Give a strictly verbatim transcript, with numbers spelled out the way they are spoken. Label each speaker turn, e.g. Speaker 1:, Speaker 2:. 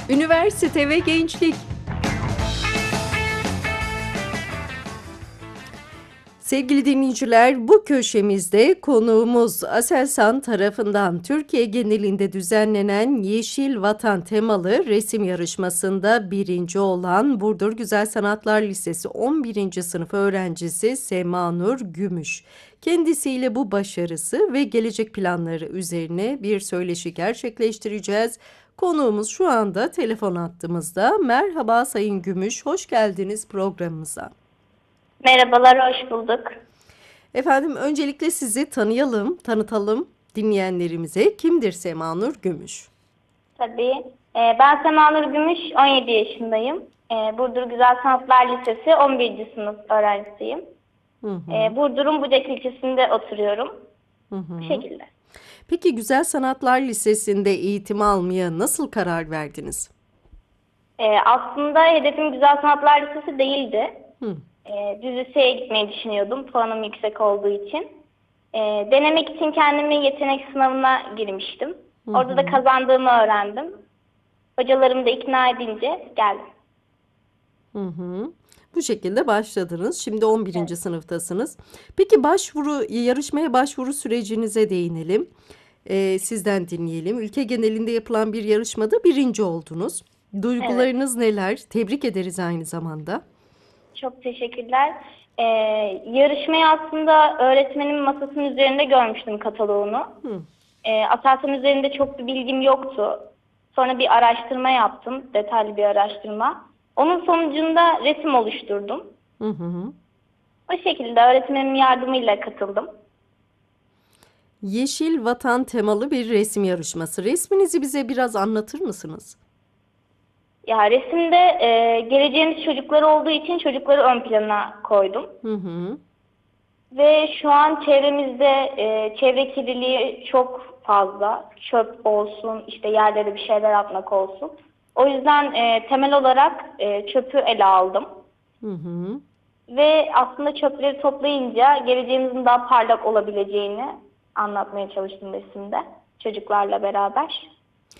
Speaker 1: Üniversite ve gençlik. Sevgili dinleyiciler, bu köşemizde konuğumuz Aselsan tarafından Türkiye genelinde düzenlenen Yeşil Vatan temalı resim yarışmasında birinci olan Burdur Güzel Sanatlar Lisesi on birinci sınıf öğrencisi Sema Nur Gümüş. Kendisiyle bu başarısı ve gelecek planları üzerine bir söyleşi gerçekleştireceğiz. Konuğumuz şu anda telefon hattımızda. Merhaba Sayın Gümüş, hoş geldiniz programımıza.
Speaker 2: Merhabalar, hoş bulduk.
Speaker 1: Efendim öncelikle sizi tanıyalım, tanıtalım dinleyenlerimize. Kimdir Sema Nur Gümüş?
Speaker 2: Tabii. Ee, ben Sema Nur Gümüş, on yedi yaşındayım. Ee, Burdur Güzel Sanatlar Lisesi on birinci sınıf öğrencisiyim.
Speaker 1: Hı hı,
Speaker 2: Ee, Burdur'un Bucak ilçesinde oturuyorum.
Speaker 1: hı hı.
Speaker 2: Bu şekilde.
Speaker 1: Peki Güzel Sanatlar Lisesi'nde eğitim almaya nasıl karar verdiniz?
Speaker 2: Ee, aslında hedefim Güzel Sanatlar Lisesi değildi.
Speaker 1: Hı
Speaker 2: Ee, düz liseye gitmeyi düşünüyordum, puanım yüksek olduğu için. Ee, denemek için kendimi yetenek sınavına girmiştim.
Speaker 1: hı.
Speaker 2: Orada da kazandığımı öğrendim. Hocalarım da ikna edince geldim.
Speaker 1: Hı hı. Bu şekilde başladınız. Şimdi on birinci
Speaker 2: Evet.
Speaker 1: sınıftasınız. Peki başvuru, yarışmaya başvuru sürecinize değinelim. Ee, sizden dinleyelim. Ülke genelinde yapılan bir yarışmada birinci oldunuz.
Speaker 2: Evet.
Speaker 1: Duygularınız neler? Tebrik ederiz aynı zamanda.
Speaker 2: Çok teşekkürler. Ee, yarışmayı aslında öğretmenimin masasının üzerinde görmüştüm kataloğunu.
Speaker 1: Hı
Speaker 2: Ee, Aselsan üzerinde çok bir bilgim yoktu. Sonra bir araştırma yaptım, detaylı bir araştırma. Onun sonucunda resim oluşturdum.
Speaker 1: hı hı.
Speaker 2: O şekilde öğretmenimin yardımıyla katıldım.
Speaker 1: Yeşil Vatan temalı bir resim yarışması. Resminizi bize biraz anlatır mısınız?
Speaker 2: Ya resimde e, geleceğimiz çocuklar olduğu için çocukları ön plana koydum.
Speaker 1: Hı hı.
Speaker 2: Ve şu an çevremizde e, çevre kirliliği çok fazla. Çöp olsun, işte yerlere bir şeyler atmak olsun. O yüzden e, temel olarak e, çöpü ele aldım.
Speaker 1: Hı hı.
Speaker 2: Ve aslında çöpleri toplayınca geleceğimizin daha parlak olabileceğini anlatmaya çalıştım resimde çocuklarla beraber.